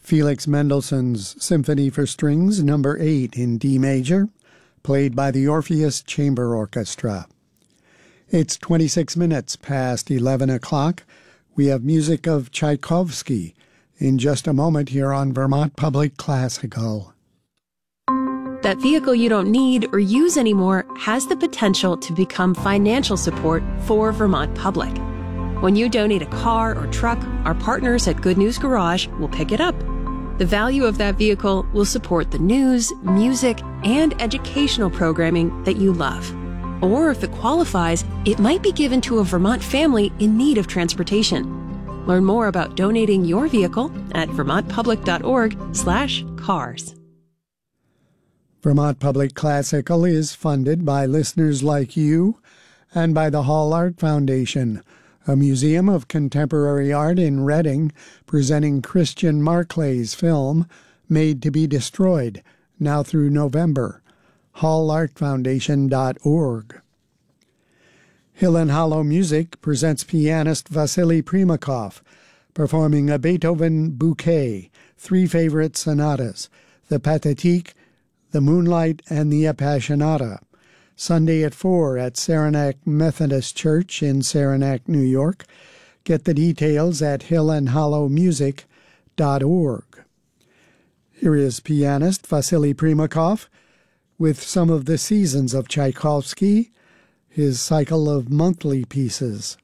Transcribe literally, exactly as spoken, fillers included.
Felix Mendelssohn's Symphony for Strings number eight in D major, played by the Orpheus Chamber Orchestra. It's twenty-six minutes past eleven o'clock. We have music of Tchaikovsky in just a moment here on Vermont Public Classical. That vehicle you don't need or use anymore has the potential to become financial support for Vermont Public. When you donate a car or truck, our partners at Good News Garage will pick it up. The value of that vehicle will support the news, music, and educational programming that you love. Or if it qualifies, it might be given to a Vermont family in need of transportation. Learn more about donating your vehicle at vermontpublic.org slash cars. Vermont Public Classical is funded by listeners like you and by the Hall Art Foundation, a museum of contemporary art in Reading, presenting Christian Marclay's film, Made to be Destroyed, now through November. hall art foundation dot org. Hill and Hollow Music presents pianist Vasily Primakov, performing a Beethoven bouquet, three favorite sonatas, the Pathétique, the Moonlight, and the Appassionata. Sunday at four at Saranac Methodist Church in Saranac, New York. Get the details at hill and hollow music dot org. Here is pianist Vasily Primakov with some of the seasons of Tchaikovsky, his cycle of monthly pieces.